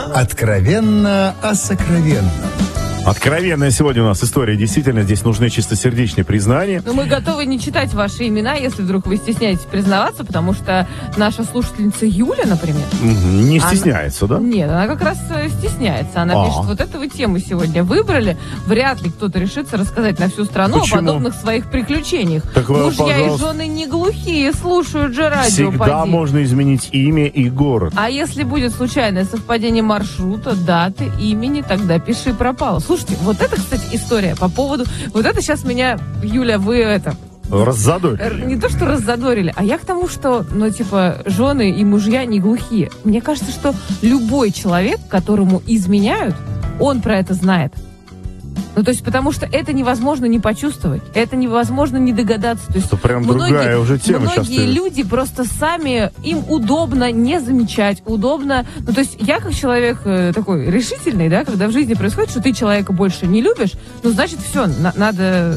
Откровенно о сокровенном. Откровенная сегодня у нас история. Действительно, здесь нужны чистосердечные признания. Но мы готовы не читать ваши имена, если вдруг вы стесняетесь признаваться, потому что наша слушательница Юля, например... Не стесняется, да? Нет, она как раз стесняется. Она пишет, вот эту вы тему сегодня выбрали. Вряд ли кто-то решится рассказать на всю страну о подобных своих приключениях. Так вы, мужья и жены не глухие, слушают же радио. Всегда можно изменить имя и город. А если будет случайное совпадение маршрута, даты, имени, тогда пиши пропало. Слушайте, вот это, кстати, история по поводу... Вот это сейчас меня, Юля, вы это... Раззадорили. Не то, что раззадорили, а я к тому, что, жены и мужья не глухие. Мне кажется, что любой человек, которому изменяют, он про это знает. То есть, потому что это невозможно не почувствовать, это невозможно не догадаться. То есть, это прям другая уже тема. Многие люди просто сами, им удобно не замечать, удобно... то есть, я как человек такой решительный, да, когда в жизни происходит, что ты человека больше не любишь, значит, все, надо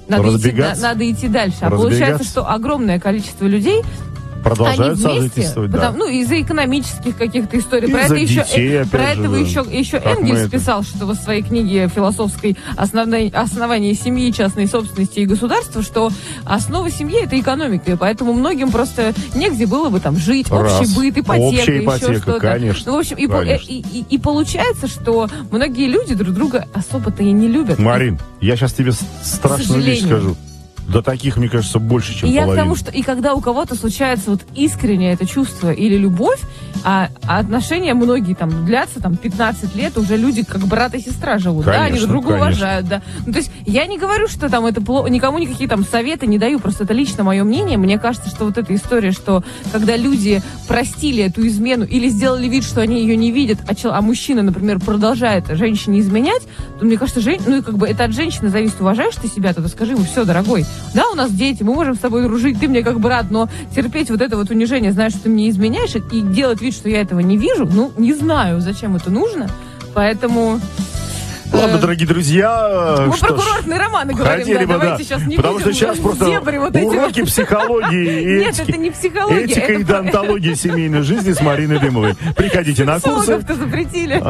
идти дальше. А получается, что огромное количество людей... Продолжают сожительствовать, да. Из-за экономических каких-то историй. Про это еще Энгельс писал, что в своей книге философской «Основание семьи, частной собственности и государства», что основа семьи — это экономика, и поэтому многим просто негде было бы там жить, общий быт, ипотека, еще что-то. Конечно. В общем, и получается, что многие люди друг друга особо-то и не любят. Марин, я сейчас тебе страшную вещь скажу. До таких, мне кажется, больше, чем половина. Я к тому, что и когда у кого-то случается искреннее это чувство или любовь, а отношения многие длятся 15 лет, уже люди как брат и сестра живут, конечно, да, они друг друга уважают, да. То есть я не говорю, что это плохо, никому никакие советы не даю, просто это лично мое мнение. Мне кажется, что вот эта история, что когда люди простили эту измену или сделали вид, что они ее не видят, а мужчина, например, продолжает женщине изменять, то мне кажется, это от женщины зависит. Уважаешь ты себя, тогда скажи ему: все, дорогой, да, у нас дети, мы можем с тобой дружить, ты мне как брат, но терпеть вот это унижение, знаешь, что ты мне изменяешь, и делать вид, что я этого не вижу, не знаю, зачем это нужно, поэтому... Ладно, дорогие друзья, мы про курортные романы говорим, давайте сейчас не потому что сейчас просто уроки психологии, нет, это не психология, этика и донтология семейной жизни с Мариной Дымовой. Приходите на курсы. Психологов-то запретили.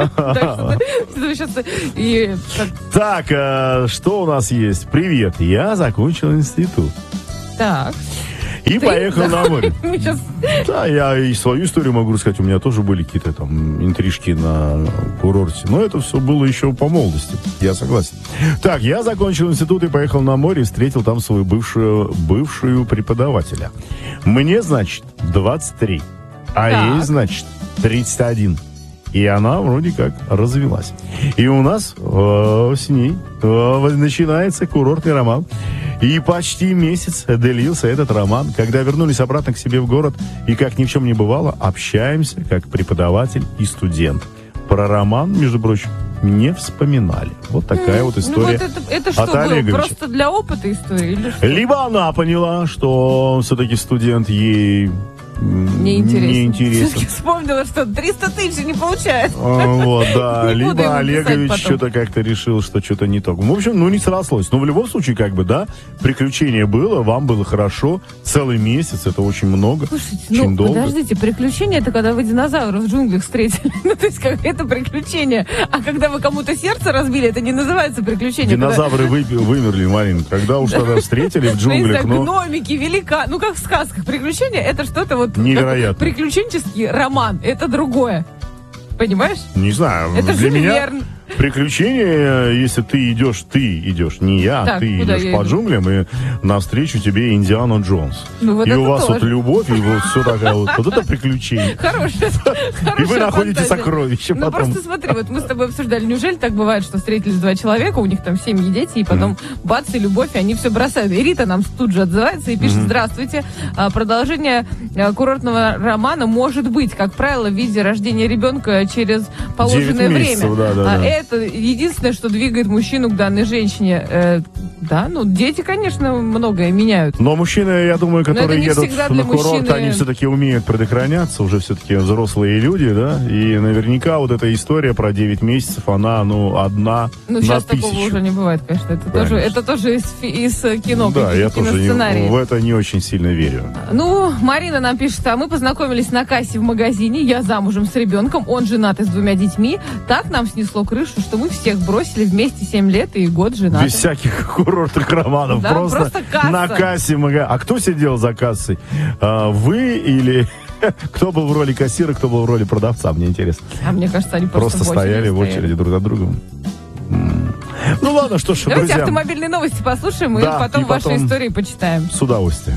Так, что у нас есть? Привет, я закончил институт. Так. И поехал на море. Да, я и свою историю могу рассказать. У меня тоже были какие-то интрижки на курорте. Но это все было еще по молодости. Я согласен. Так, я закончил институт и поехал на море. И встретил там свою бывшую преподавателя. Мне, значит, 23. А ей, значит, 31. И она вроде как развелась. И у нас с ней начинается курортный роман. И почти месяц длился этот роман. Когда вернулись обратно к себе в город, и как ни в чем не бывало, общаемся как преподаватель и студент. Про роман, между прочим, не вспоминали. Вот такая вот история. Это что было? Просто для опыта история? Или что? Либо она поняла, что все-таки студент ей... неинтересно. Вспомнила, что 300 тысяч не получается. Вот, да. Либо Олегович что-то как-то решил, что что-то не то. В общем, не срослось. Но в любом случае, да, приключение было, вам было хорошо. Целый месяц, это очень много. Слушайте, очень долго. Подождите, приключение — это когда вы динозавров в джунглях встретили. То есть, это приключение. А когда вы кому-то сердце разбили, это не называется приключение. Динозавры вымерли, Марин. Когда уж тогда встретили в джунглях. Гномики, велика. Как в сказках. Приключение — это что-то невероядно. Приключенческий роман. Это другое. Понимаешь? Не знаю. Это для меня Верн. Приключение, если ты идешь, не я, так, ты идешь по джунглям, и навстречу тебе Индиана Джонс. И у вас тоже. Любовь, и все такая вот это приключение. Хорошая. И вы находите сокровища потом. Просто смотри, мы с тобой обсуждали, неужели так бывает, что встретились два человека, у них там семьи, дети, и потом бац, и любовь, и они все бросают. И Рита нам тут же отзывается и пишет: здравствуйте, продолжение курортного романа может быть, как правило, в виде рождения ребенка через положенное время. Да. это единственное, что двигает мужчину к данной женщине. Да, дети, конечно, многое меняют. Но мужчины, я думаю, которые едут на курорт, они все-таки умеют предохраняться, уже все-таки взрослые люди, да, и наверняка вот эта история про 9 месяцев, она, одна на сейчас 1000. Такого уже не бывает, конечно. Это тоже из кино. Да, я тоже в это не очень сильно верю. Марина нам пишет, а мы познакомились на кассе в магазине, я замужем с ребенком, он женат и с 2 детьми. Так нам снесло крышу, что мы всех бросили вместе 7 лет и год женаты. Без всяких курортных романов, да, просто касса. На кассе магазина. А кто сидел за кассой? Вы или... Кто был в роли кассира, кто был в роли продавца? Мне интересно. А мне кажется, они просто стояли в очереди друг за другом. Ладно, что ж, давайте друзья. Автомобильные новости послушаем, и потом ваши истории почитаем. С удовольствием.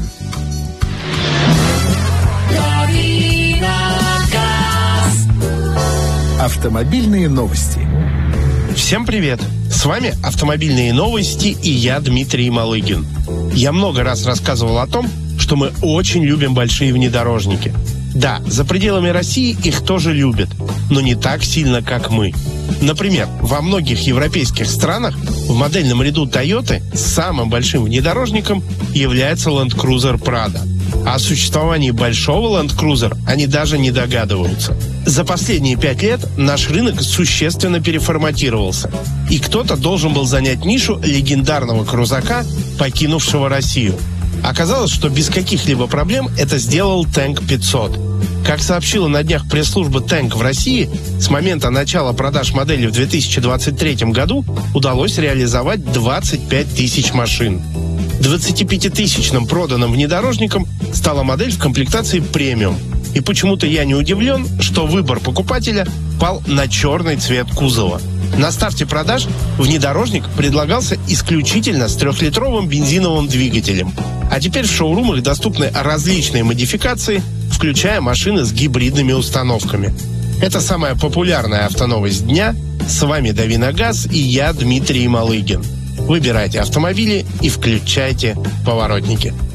Автомобильные новости. Всем привет! С вами «Автомобильные новости» и я, Дмитрий Малыгин. Я много раз рассказывал о том, что мы очень любим большие внедорожники. Да, за пределами России их тоже любят, но не так сильно, как мы. Например, во многих европейских странах в модельном ряду Toyota самым большим внедорожником является Land Cruiser Prado. О существовании большого Land Cruiser они даже не догадываются. За последние 5 лет наш рынок существенно переформатировался, и кто-то должен был занять нишу легендарного крузака, покинувшего Россию. Оказалось, что без каких-либо проблем это сделал Tank 500. Как сообщила на днях пресс-служба Tank в России, с момента начала продаж модели в 2023 году удалось реализовать 25 тысяч машин. 25-тысячным проданным внедорожником стала модель в комплектации премиум. И почему-то я не удивлен, что выбор покупателя пал на черный цвет кузова. На старте продаж внедорожник предлагался исключительно с 3-литровым бензиновым двигателем. А теперь в шоурумах доступны различные модификации, включая машины с гибридными установками. Это самая популярная автоновость дня. С вами «Дави на газ» и я, Дмитрий Малыгин. Выбирайте автомобили и включайте поворотники.